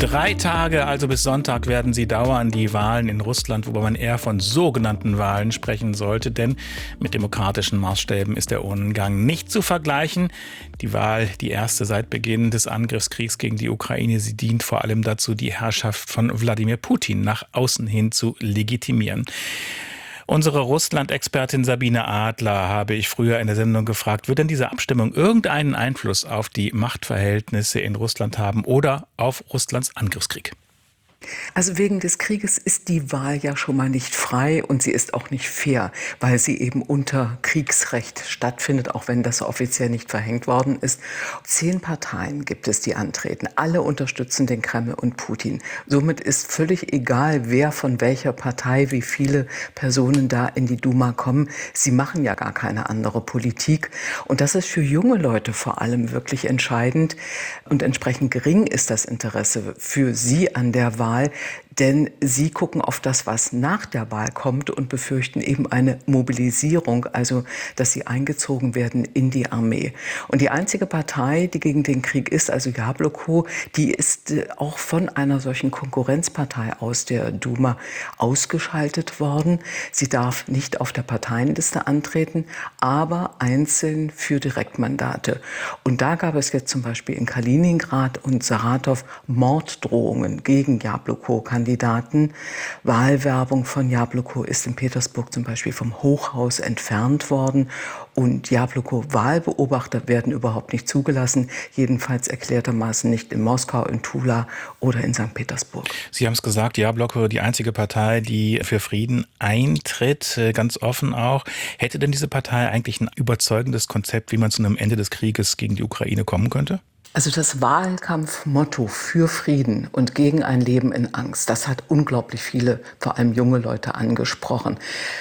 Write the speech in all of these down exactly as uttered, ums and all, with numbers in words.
Drei Tage, also bis Sonntag, werden sie dauern, die Wahlen in Russland, wobei man eher von sogenannten Wahlen sprechen sollte, denn mit demokratischen Maßstäben ist der Umgang nicht zu vergleichen. Die Wahl, die erste seit Beginn des Angriffskriegs gegen die Ukraine, sie dient vor allem dazu, die Herrschaft von Wladimir Putin nach außen hin zu legitimieren. Unsere Russland-Expertin Sabine Adler habe ich früher in der Sendung gefragt, wird denn diese Abstimmung irgendeinen Einfluss auf die Machtverhältnisse in Russland haben oder auf Russlands Angriffskrieg? Also wegen des Krieges ist die Wahl ja schon mal nicht frei und sie ist auch nicht fair, weil sie eben unter Kriegsrecht stattfindet, auch wenn das offiziell nicht verhängt worden ist. Zehn Parteien gibt es, die antreten. Alle unterstützen den Kreml und Putin. Somit ist völlig egal, wer von welcher Partei, wie viele Personen da in die Duma kommen. Sie machen ja gar keine andere Politik. Und das ist für junge Leute vor allem wirklich entscheidend. Und entsprechend gering ist das Interesse für sie an der Wahl. Denn sie gucken auf das, was nach der Wahl kommt und befürchten eben eine Mobilisierung, also dass sie eingezogen werden in die Armee. Und die einzige Partei, die gegen den Krieg ist, also Jabloko, die ist auch von einer solchen Konkurrenzpartei aus der Duma ausgeschaltet worden. Sie darf nicht auf der Parteienliste antreten, aber einzeln für Direktmandate. Und da gab es jetzt zum Beispiel in Kaliningrad und Saratow Morddrohungen gegen Jabloko-Kandidaten. Kandidaten. Wahlwerbung von Jabloko ist in Petersburg zum Beispiel vom Hochhaus entfernt worden und Jabloko-Wahlbeobachter werden überhaupt nicht zugelassen, jedenfalls erklärtermaßen nicht in Moskau, in Tula oder in Sankt Petersburg. Sie haben es gesagt, Jabloko, die einzige Partei, die für Frieden eintritt, ganz offen auch. Hätte denn diese Partei eigentlich ein überzeugendes Konzept, wie man zu einem Ende des Krieges gegen die Ukraine kommen könnte? Also das Wahlkampfmotto für Frieden und gegen ein Leben in Angst, das hat unglaublich viele, vor allem junge Leute angesprochen.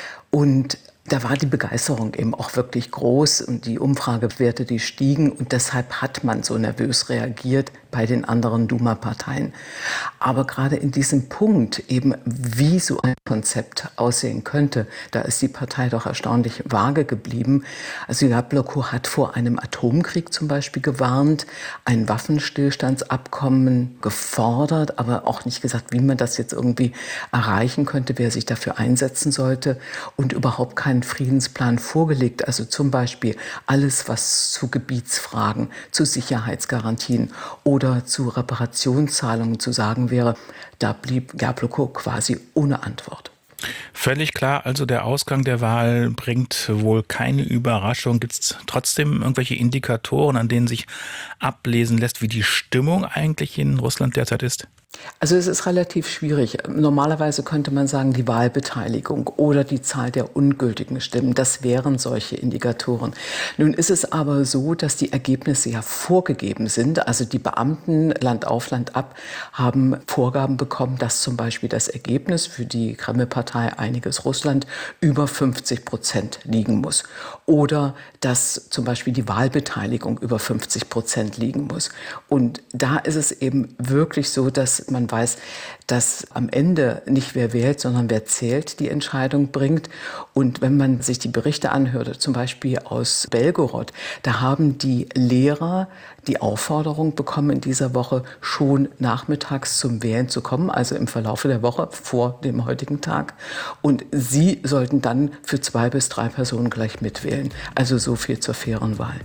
Und da war die Begeisterung eben auch wirklich groß und die Umfragewerte, die stiegen und deshalb hat man so nervös reagiert bei den anderen Duma-Parteien. Aber gerade in diesem Punkt eben, wie so ein Konzept aussehen könnte, da ist die Partei doch erstaunlich vage geblieben. Also Jabloko hat vor einem Atomkrieg zum Beispiel gewarnt, ein Waffenstillstandsabkommen gefordert, aber auch nicht gesagt, wie man das jetzt irgendwie erreichen könnte, wer sich dafür einsetzen sollte und überhaupt keinen Friedensplan vorgelegt. Also zum Beispiel alles, was zu Gebietsfragen, zu Sicherheitsgarantien oder zu Reparationszahlungen zu sagen wäre, da blieb Jabloko quasi ohne Antwort. Völlig klar, also der Ausgang der Wahl bringt wohl keine Überraschung. Gibt es trotzdem irgendwelche Indikatoren, an denen sich ablesen lässt, wie die Stimmung eigentlich in Russland derzeit ist? Also es ist relativ schwierig. Normalerweise könnte man sagen, die Wahlbeteiligung oder die Zahl der ungültigen Stimmen, das wären solche Indikatoren. Nun ist es aber so, dass die Ergebnisse ja vorgegeben sind. Also die Beamten Land auf Land ab haben Vorgaben bekommen, dass zum Beispiel das Ergebnis für die Kreml-Partei Einiges Russland über fünfzig Prozent liegen muss. Oder dass zum Beispiel die Wahlbeteiligung über fünfzig Prozent liegen muss. Und da ist es eben wirklich so, dass man weiß, dass am Ende nicht wer wählt, sondern wer zählt, die Entscheidung bringt. Und wenn man sich die Berichte anhörte, zum Beispiel aus Belgorod, da haben die Lehrer die Aufforderung bekommen, in dieser Woche schon nachmittags zum Wählen zu kommen, also im Verlauf der Woche vor dem heutigen Tag. Und sie sollten dann für zwei bis drei Personen gleich mitwählen. Also so viel zur fairen Wahl.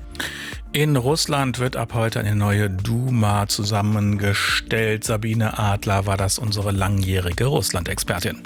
In Russland wird ab heute eine neue Duma zusammengestellt. Sabine Adler war das, unsere langjährige Russland-Expertin.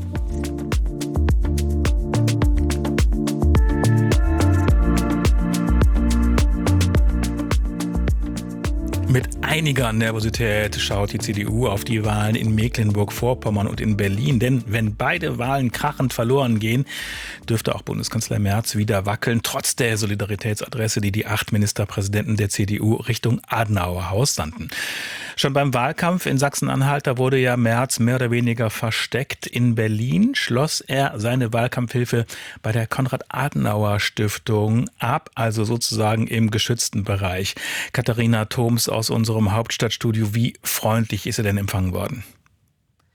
Mit einiger Nervosität schaut die C D U auf die Wahlen in Mecklenburg-Vorpommern und in Berlin. Denn wenn beide Wahlen krachend verloren gehen, dürfte auch Bundeskanzler Merz wieder wackeln, trotz der Solidaritätsadresse, die die acht Ministerpräsidenten der C D U Richtung Adenauer Haus sandten. Schon beim Wahlkampf in Sachsen-Anhalt, da wurde ja Merz mehr oder weniger versteckt. In Berlin schloss er seine Wahlkampfhilfe bei der Konrad-Adenauer-Stiftung ab, also sozusagen im geschützten Bereich. Katharina Thoms aus unserem Hauptstadtstudio, wie freundlich ist er denn empfangen worden?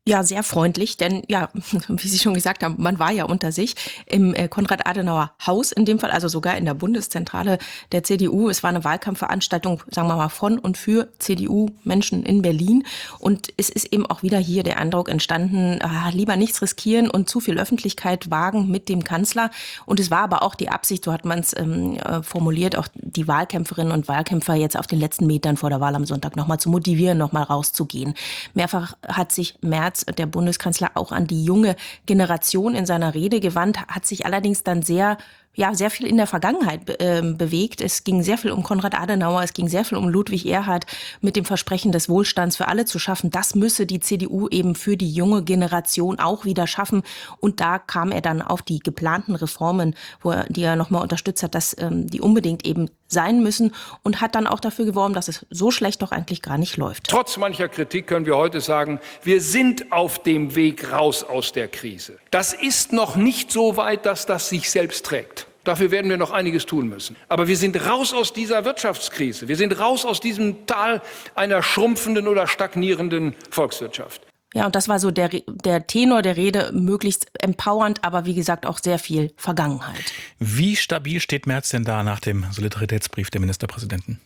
Ja, sehr freundlich, denn ja, wie Sie schon gesagt haben, man war ja unter sich im äh, Konrad-Adenauer-Haus in dem Fall, also sogar in der Bundeszentrale der C D U. Es war eine Wahlkampfveranstaltung, sagen wir mal, von und für C D U-Menschen in Berlin. Und es ist eben auch wieder hier der Eindruck entstanden, ah, lieber nichts riskieren und zu viel Öffentlichkeit wagen mit dem Kanzler. Und es war aber auch die Absicht, so hat man es ähm, formuliert, auch die Wahlkämpferinnen und Wahlkämpfer jetzt auf den letzten Metern vor der Wahl am Sonntag nochmal zu motivieren, nochmal rauszugehen. Mehrfach hat sich Merz, der Bundeskanzler, auch an die junge Generation in seiner Rede gewandt, hat sich allerdings dann sehr ja, sehr viel in der Vergangenheit äh, bewegt. Es ging sehr viel um Konrad Adenauer, es ging sehr viel um Ludwig Erhard mit dem Versprechen des Wohlstands für alle zu schaffen. Das müsse die C D U eben für die junge Generation auch wieder schaffen. Und da kam er dann auf die geplanten Reformen, wo er, die er nochmal unterstützt hat, dass ähm, die unbedingt eben sein müssen, und hat dann auch dafür geworben, dass es so schlecht doch eigentlich gar nicht läuft. Trotz mancher Kritik können wir heute sagen, wir sind auf dem Weg raus aus der Krise. Das ist noch nicht so weit, dass das sich selbst trägt. Dafür werden wir noch einiges tun müssen. Aber wir sind raus aus dieser Wirtschaftskrise. Wir sind raus aus diesem Tal einer schrumpfenden oder stagnierenden Volkswirtschaft. Ja, und das war so der, der Tenor der Rede, möglichst empowernd, aber wie gesagt auch sehr viel Vergangenheit. Wie stabil steht Merz denn da nach dem Solidaritätsbrief der Ministerpräsidenten?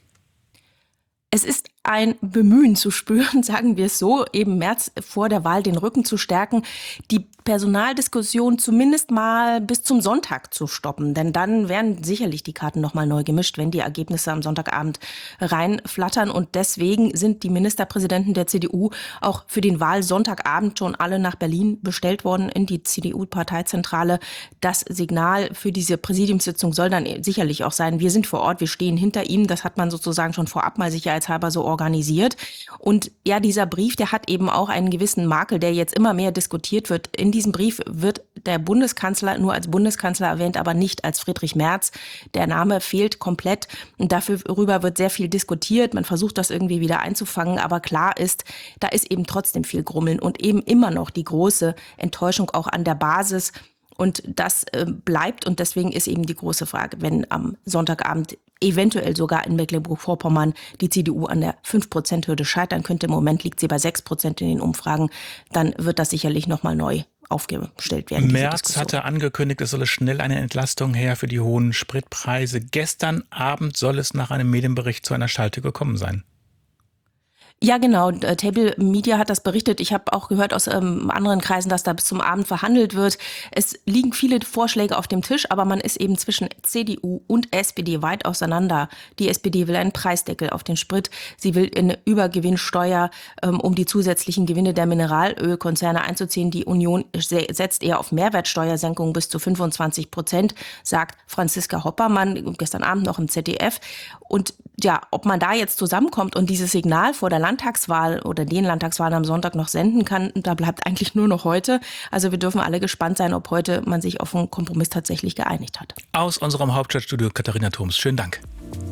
Es ist ein Bemühen zu spüren, sagen wir es so, eben Merz vor der Wahl den Rücken zu stärken, die Personaldiskussion zumindest mal bis zum Sonntag zu stoppen. Denn dann werden sicherlich die Karten noch mal neu gemischt, wenn die Ergebnisse am Sonntagabend reinflattern. Und deswegen sind die Ministerpräsidenten der C D U auch für den Wahlsonntagabend schon alle nach Berlin bestellt worden in die C D U-Parteizentrale. Das Signal für diese Präsidiumssitzung soll dann sicherlich auch sein, wir sind vor Ort, wir stehen hinter ihm. Das hat man sozusagen schon vorab mal sicherheitshalber so organisiert. Und ja, dieser Brief, der hat eben auch einen gewissen Makel, der jetzt immer mehr diskutiert wird. In diesem Brief wird der Bundeskanzler nur als Bundeskanzler erwähnt, aber nicht als Friedrich Merz. Der Name fehlt komplett und darüber wird sehr viel diskutiert. Man versucht das irgendwie wieder einzufangen, aber klar ist, da ist eben trotzdem viel Grummeln und eben immer noch die große Enttäuschung auch an der Basis. Und das äh, bleibt, und deswegen ist eben die große Frage, wenn am Sonntagabend eventuell sogar in Mecklenburg-Vorpommern die C D U an der fünf Prozent Hürde scheitern könnte, im Moment liegt sie bei sechs Prozent in den Umfragen, dann wird das sicherlich nochmal neu aufgestellt werden. Merz hatte angekündigt, es solle schnell eine Entlastung her für die hohen Spritpreise. Gestern Abend soll es nach einem Medienbericht zu einer Schalte gekommen sein. Ja, genau. Table Media hat das berichtet. Ich habe auch gehört aus ähm, anderen Kreisen, dass da bis zum Abend verhandelt wird. Es liegen viele Vorschläge auf dem Tisch, aber man ist eben zwischen C D U und S P D weit auseinander. Die S P D will einen Preisdeckel auf den Sprit. Sie will eine Übergewinnsteuer, ähm, um die zusätzlichen Gewinne der Mineralölkonzerne einzuziehen. Die Union setzt eher auf Mehrwertsteuersenkungen bis zu fünfundzwanzig Prozent, sagt Franziska Hoppermann gestern Abend noch im Z D F. Und ja, ob man da jetzt zusammenkommt und dieses Signal vor der Landtagswahl oder den Landtagswahlen am Sonntag noch senden kann, da bleibt eigentlich nur noch heute. Also wir dürfen alle gespannt sein, ob heute man sich auf einen Kompromiss tatsächlich geeinigt hat. Aus unserem Hauptstadtstudio Katharina Thoms. Schönen Dank.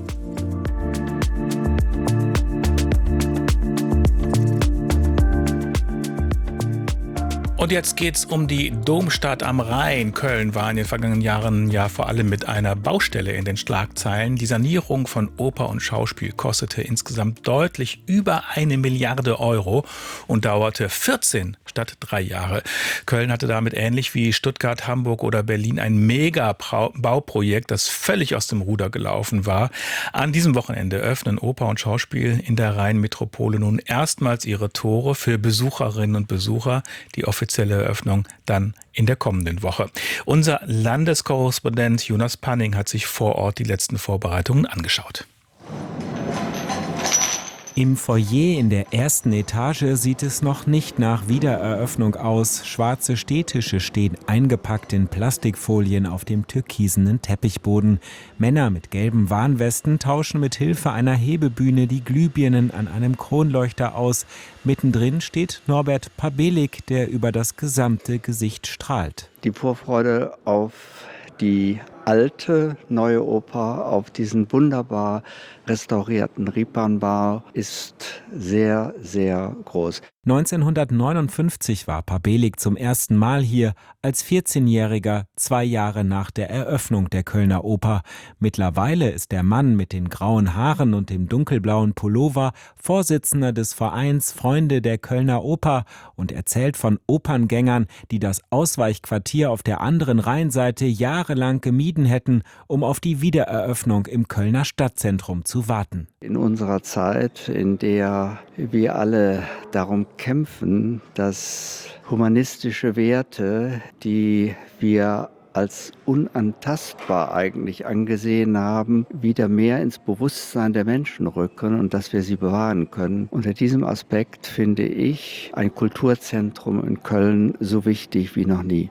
Und jetzt geht's um die Domstadt am Rhein. Köln war in den vergangenen Jahren ja vor allem mit einer Baustelle in den Schlagzeilen. Die Sanierung von Oper und Schauspiel kostete insgesamt deutlich über eine Milliarde Euro und dauerte vierzehn statt drei Jahre. Köln hatte damit ähnlich wie Stuttgart, Hamburg oder Berlin ein Mega-Bauprojekt, das völlig aus dem Ruder gelaufen war. An diesem Wochenende öffnen Oper und Schauspiel in der Rheinmetropole nun erstmals ihre Tore für Besucherinnen und Besucher. Die offizielle Eröffnung dann in der kommenden Woche. Unser Landeskorrespondent Jonas Panning hat sich vor Ort die letzten Vorbereitungen angeschaut. Im Foyer in der ersten Etage sieht es noch nicht nach Wiedereröffnung aus. Schwarze Stehtische stehen eingepackt in Plastikfolien auf dem türkisenen Teppichboden. Männer mit gelben Warnwesten tauschen mit Hilfe einer Hebebühne die Glühbirnen an einem Kronleuchter aus. Mittendrin steht Norbert Pabelik, der über das gesamte Gesicht strahlt. Die Vorfreude auf die alte Neue Oper auf diesen wunderbar restaurierten Ripanbau ist sehr, sehr groß. neunzehnhundertneunundfünfzig war Pabelik zum ersten Mal hier, als vierzehnjähriger, zwei Jahre nach der Eröffnung der Kölner Oper. Mittlerweile ist der Mann mit den grauen Haaren und dem dunkelblauen Pullover Vorsitzender des Vereins Freunde der Kölner Oper und erzählt von Operngängern, die das Ausweichquartier auf der anderen Rheinseite jahrelang gemieden hätten, um auf die Wiedereröffnung im Kölner Stadtzentrum zu warten. In unserer Zeit, in der wir alle darum kämpfen, dass humanistische Werte, die wir als unantastbar eigentlich angesehen haben, wieder mehr ins Bewusstsein der Menschen rücken und dass wir sie bewahren können. Unter diesem Aspekt finde ich ein Kulturzentrum in Köln so wichtig wie noch nie.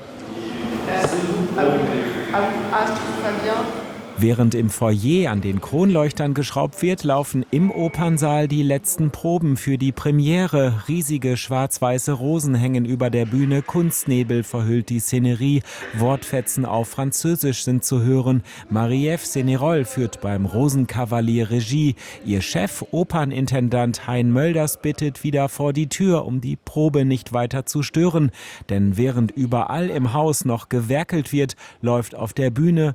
Während im Foyer an den Kronleuchtern geschraubt wird, laufen im Opernsaal die letzten Proben für die Premiere. Riesige schwarz-weiße Rosen hängen über der Bühne, Kunstnebel verhüllt die Szenerie, Wortfetzen auf Französisch sind zu hören. Marie-Ève Sénérolle führt beim Rosenkavalier Regie. Ihr Chef, Opernintendant Hein Mölders, bittet wieder vor die Tür, um die Probe nicht weiter zu stören. Denn während überall im Haus noch gewerkelt wird, läuft auf der Bühne